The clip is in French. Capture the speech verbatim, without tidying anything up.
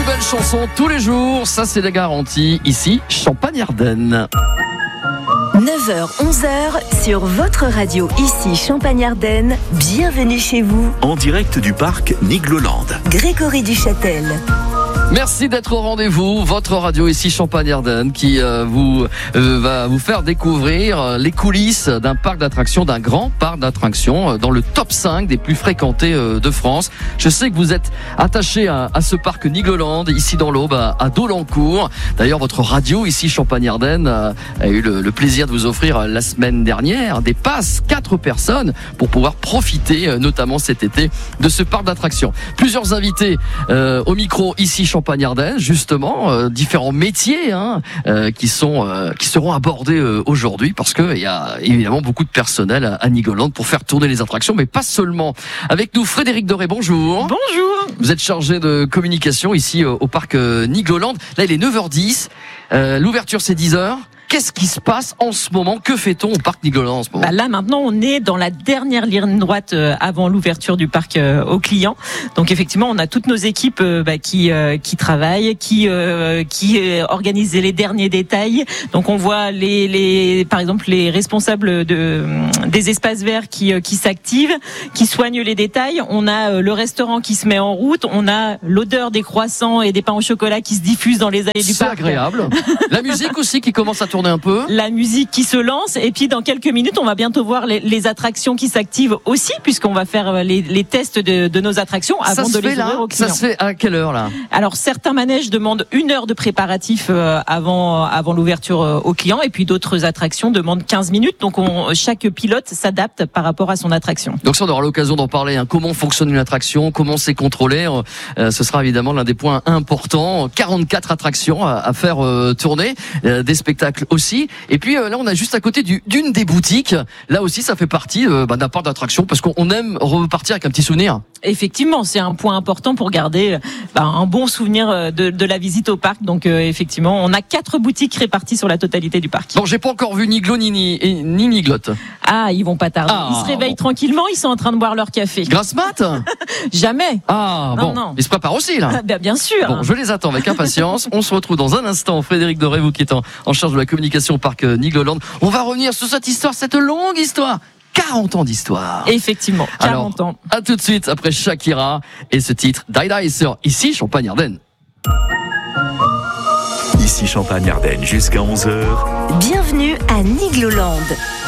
belles chansons tous les jours, ça c'est la garantie. Ici, Champagne-Ardenne. neuf heures onze heures sur votre radio, ici Champagne-Ardenne. Bienvenue chez vous. En direct du parc Nigloland. Grégory Duchâtel. Merci d'être au rendez-vous. Votre radio ici Champagne-Ardenne qui euh, vous euh, va vous faire découvrir euh, les coulisses d'un parc d'attractions, d'un grand parc d'attractions euh, dans le top cinq des plus fréquentés euh, de France. Je sais que vous êtes attaché à, à ce parc Nigloland ici dans l'Aube à, à Dolencourt. D'ailleurs, votre radio ici Champagne-Ardenne a, a eu le, le plaisir de vous offrir euh, la semaine dernière des passes quatre personnes pour pouvoir profiter euh, notamment cet été de ce parc d'attractions. Plusieurs invités euh, au micro ici Champagne-Ardenne, justement, euh, différents métiers hein, euh, qui sont euh, qui seront abordés euh, aujourd'hui parce que il y a évidemment beaucoup de personnel à, à Nigloland pour faire tourner les attractions, mais pas seulement. Avec nous, Frédéric Doré, bonjour. Bonjour. Vous êtes chargé de communication ici euh, au parc euh, Nigloland. Là, il est neuf heures dix. Euh, l'ouverture, c'est dix heures. Qu'est-ce qui se passe en ce moment? Que fait-on au parc Nigloland en ce moment? Bah là maintenant on est dans la dernière ligne droite euh, avant l'ouverture du parc euh, aux clients. Donc effectivement on a toutes nos équipes euh, bah, qui euh, qui travaillent, qui euh, qui euh, organisent les derniers détails. Donc on voit les les par exemple les responsables de des espaces verts qui euh, qui s'activent, qui soignent les détails. On a euh, le restaurant qui se met en route. On a l'odeur des croissants et des pains au chocolat qui se diffuse dans les allées du C'est parc. C'est agréable. La musique aussi qui commence à tourner un peu. La musique qui se lance et puis dans quelques minutes on va bientôt voir les, les attractions qui s'activent aussi puisqu'on va faire les, les tests de, de nos attractions avant de les ouvrir aux clients. Ça se fait à quelle heure là? Alors certains manèges demandent une heure de préparatif avant avant l'ouverture aux clients et puis d'autres attractions demandent quinze minutes. Donc on, chaque pilote s'adapte par rapport à son attraction. Donc ça on aura l'occasion d'en parler. Hein. Comment fonctionne une attraction? Comment c'est contrôlé? euh, Ce sera évidemment l'un des points importants. quarante-quatre attractions à, à faire euh, tourner, euh, des spectacles aussi. Et puis euh, là, on a juste à côté du, d'une des boutiques. Là aussi, ça fait partie euh, bah, d'un parc d'attractions parce qu'on aime repartir avec un petit souvenir. Effectivement, c'est un point important pour garder bah, un bon souvenir de, de la visite au parc. Donc euh, effectivement, on a quatre boutiques réparties sur la totalité du parc. Bon, j'ai pas encore vu ni Glo ni ni, ni Niglotte. Ah, ils vont pas tarder. Ah, ils se réveillent bon. tranquillement. Ils sont en train de boire leur café. Grasse mat? Jamais. Ah non, bon, non. ils se préparent aussi là. Ah, bien, bien sûr. Bon, je les attends avec impatience. On se retrouve dans un instant. Frédéric Doré, vous qui êtes en, en charge de la communication au parc Nigloland. On va revenir sur cette histoire, cette longue histoire. quarante ans d'histoire. Effectivement, quarante Alors, ans. À tout de suite après Shakira et ce titre Die Die sur ici Champagne-Ardenne. Ici Champagne-Ardenne jusqu'à onze heures. Bienvenue à Nigloland.